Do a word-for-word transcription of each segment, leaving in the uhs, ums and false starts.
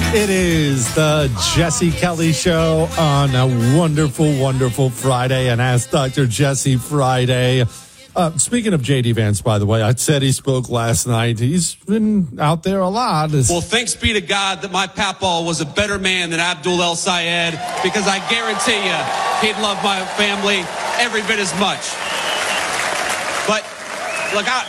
It is the Jesse Kelly Show on a wonderful, wonderful Friday, and Ask Doctor Jesse Friday. Uh, speaking of J D Vance, by the way, I said he spoke last night. He's been out there a lot. It's- well, thanks be to God that my papaw was a better man than Abdul El Sayed, because I guarantee you he'd love my family every bit as much. But, look, I,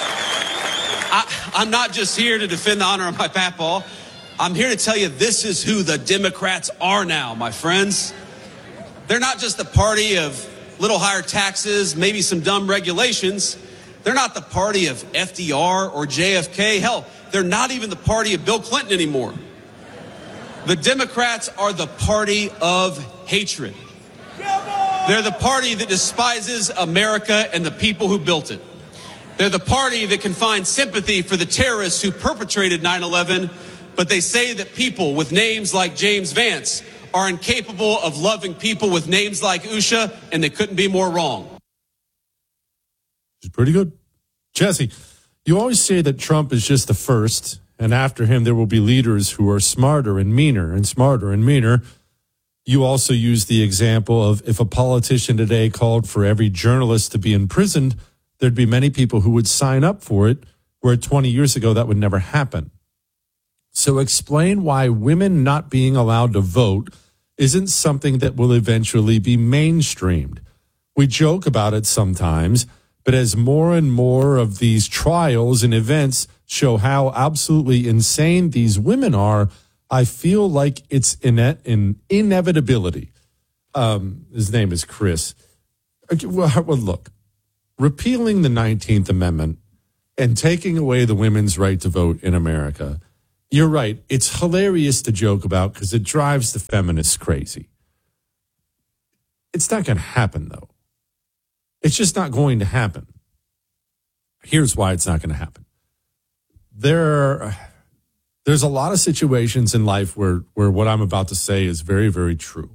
I, I'm not just here to defend the honor of my papaw. I'm here to tell you this is who the Democrats are now, my friends. They're not just the party of little higher taxes, maybe some dumb regulations. They're not the party of F D R or J F K. Hell, they're not even the party of Bill Clinton anymore. The Democrats are the party of hatred. They're the party that despises America and the people who built it. They're the party that can find sympathy for the terrorists who perpetrated nine eleven, but they say that people with names like James Vance are incapable of loving people with names like Usha, and they couldn't be more wrong. It's pretty good. Jesse, you always say that Trump is just the first, and after him there will be leaders who are smarter and meaner and smarter and meaner. You also use the example of if a politician today called for every journalist to be imprisoned, there'd be many people who would sign up for it, where twenty years ago that would never happen. So explain why women not being allowed to vote isn't something that will eventually be mainstreamed. We joke about it sometimes, but as more and more of these trials and events show how absolutely insane these women are, I feel like it's in an inevitability. Um, his name is Chris. Well, look, repealing the nineteenth Amendment and taking away the women's right to vote in America, you're right. It's hilarious to joke about because it drives the feminists crazy. It's not going to happen, though. It's just not going to happen. Here's why it's not going to happen. There, there's a lot of situations in life where, where what I'm about to say is very, very true.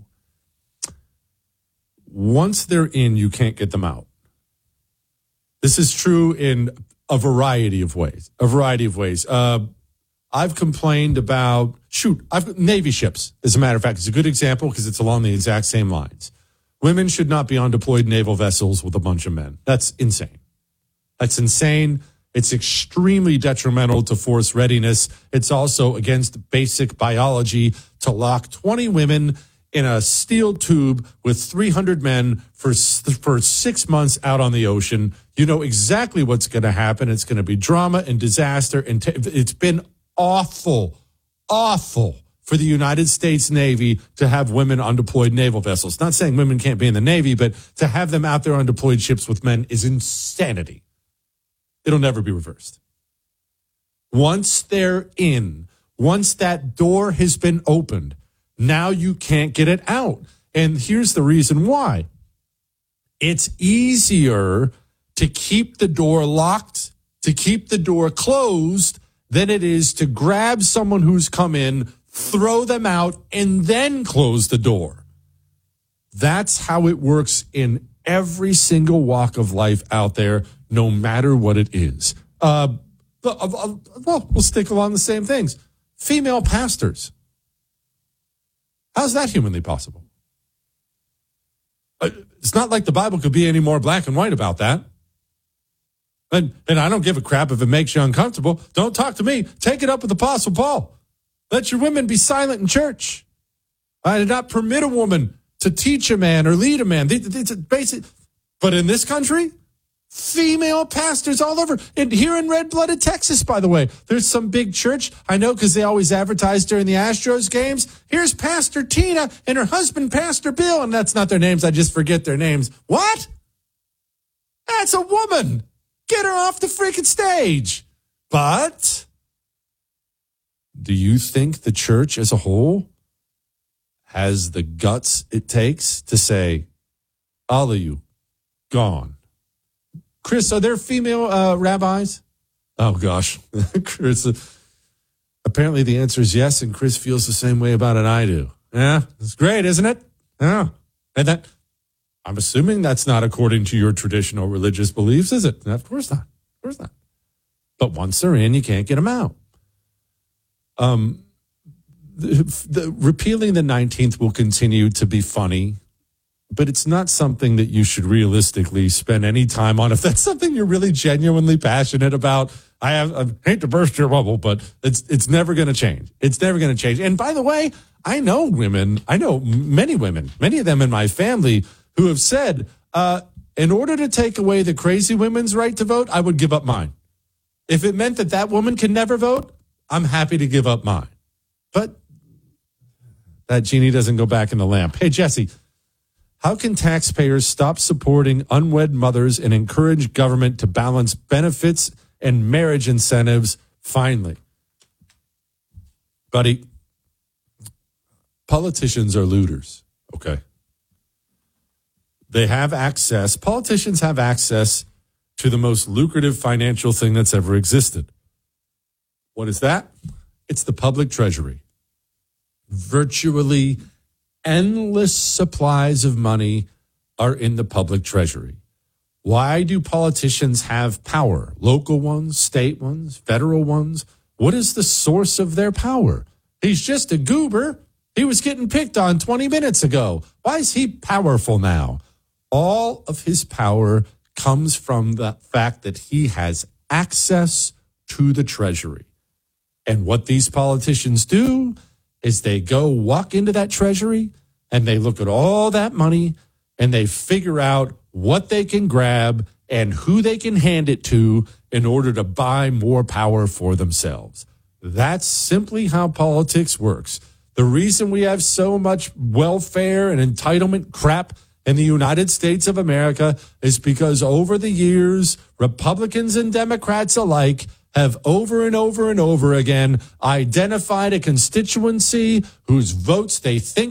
Once they're in, you can't get them out. This is true in a variety of ways. A variety of ways. Uh, I've complained about, shoot, I've Navy ships, as a matter of fact. It's a good example because it's along the exact same lines. Women should not be on deployed naval vessels with a bunch of men. That's insane. That's insane. It's extremely detrimental to force readiness. It's also against basic biology to lock twenty women in a steel tube with three hundred men for, for six months out on the ocean. You know exactly what's going to happen. It's going to be drama and disaster. And t- it's been awful, awful for the United States Navy to have women on deployed naval vessels. Not saying women can't be in the Navy, but to have them out there on deployed ships with men is insanity. It'll never be reversed. Once they're in, once that door has been opened, now you can't get it out. And here's the reason why. It's easier to keep the door locked, to keep the door closed, than it is to grab someone who's come in, throw them out, and then close the door. That's how it works in every single walk of life out there, no matter what it is. Uh, well, we'll stick along the same things. Female pastors. How's that humanly possible? Uh, it's not like the Bible could be any more black and white about that. And, and I don't give a crap if it makes you uncomfortable. Don't talk to me. Take it up with Apostle Paul. Let your women be silent in church. I did not permit a woman to teach a man or lead a man. It's basic. But in this country, female pastors all over. And here in red-blooded Texas, by the way, there's some big church. I know because they always advertise during the Astros games. Here's Pastor Tina and her husband, Pastor Bill. And that's not their names. I just forget their names. What? That's a woman. Get her off the freaking stage. But do you think the church as a whole has the guts it takes to say, all of you, gone? Chris, are there female uh, rabbis? Oh, gosh. Chris, uh, apparently the answer is yes, and Chris feels the same way about it I do. Yeah, it's great, isn't it? Yeah. And that, I'm assuming that's not according to your traditional religious beliefs, is it? Of course not. Of course not. But once they're in, you can't get them out. Um, the, the repealing the nineteenth will continue to be funny, but it's not something that you should realistically spend any time on. If that's something you're really genuinely passionate about, I, have, I hate to burst your bubble, but it's it's never going to change. It's never going to change. And by the way, I know women, I know many women, many of them in my family who have said, uh, in order to take away the crazy women's right to vote, I would give up mine. If it meant that that woman can never vote, I'm happy to give up mine. But that genie doesn't go back in the lamp. Hey, Jesse, how can taxpayers stop supporting unwed mothers and encourage government to balance benefits and marriage incentives finally? Buddy, politicians are looters, okay? They have access, politicians have access to the most lucrative financial thing that's ever existed. What is that? It's the public treasury. Virtually endless supplies of money are in the public treasury. Why do politicians have power? Local ones, state ones, federal ones? What is the source of their power? He's just a goober. He was getting picked on twenty minutes ago. Why is he powerful now? All of his power comes from the fact that he has access to the treasury. And what these politicians do is they go walk into that treasury and they look at all that money and they figure out what they can grab and who they can hand it to in order to buy more power for themselves. That's simply how politics works. The reason we have so much welfare and entitlement crap in the United States of America is because over the years, Republicans and Democrats alike have over and over and over again identified a constituency whose votes they think